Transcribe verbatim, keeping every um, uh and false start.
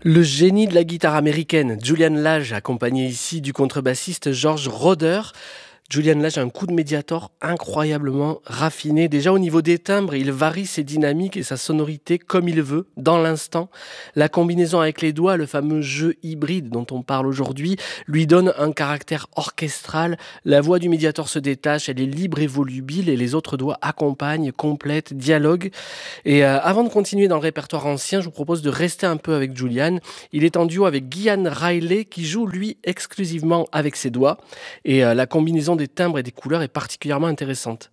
Le génie de la guitare américaine, Julian Lage, accompagné ici du contrebassiste George Roder. Julian Lage a un coup de médiator incroyablement raffiné. Déjà au niveau des timbres, il varie ses dynamiques et sa sonorité comme il veut, dans l'instant. La combinaison avec les doigts, le fameux jeu hybride dont on parle aujourd'hui, lui donne un caractère orchestral. La voix du médiator se détache, elle est libre et volubile et les autres doigts accompagnent, complètent, dialoguent. Et euh, avant de continuer dans le répertoire ancien, je vous propose de rester un peu avec Julian. Il est en duo avec Guian Riley qui joue lui exclusivement avec ses doigts. Et euh, la combinaison des timbres et des couleurs est particulièrement intéressante.